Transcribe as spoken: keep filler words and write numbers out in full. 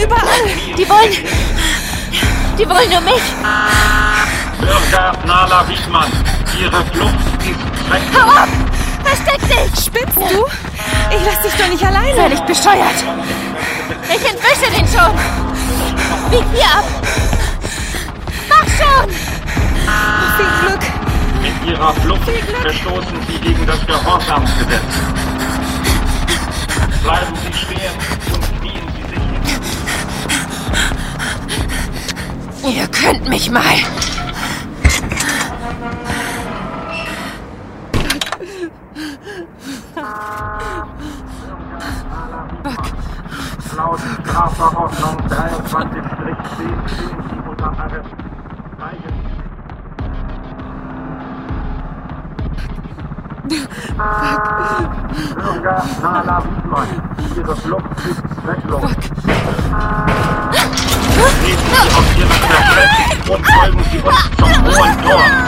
überall. Die wollen... Die wollen nur mich. Bürger Nala Wiedmann, Ihre Flucht ist weg. Hau ab! Versteck dich! Spinnst du? Ich lass dich doch nicht alleine. Sei nicht bescheuert. Ich entwische den schon. Bieg hier ab. Mach schon! Viel Glück. Mit Ihrer Flucht verstoßen Sie gegen das Gehorsamsgesetz. Bleiben Sie stehen und knien Sie sich hin. Ihr könnt mich mal. Laut Strafverordnung dreiundzwanzig zehn stehen Sie unter Arrest. Bürger Nala Wiedmann, Ihre Flucht ist zwecklos. Treten Sie auf Ihre Kräfte und folgen Sie uns zum Hohen Tor.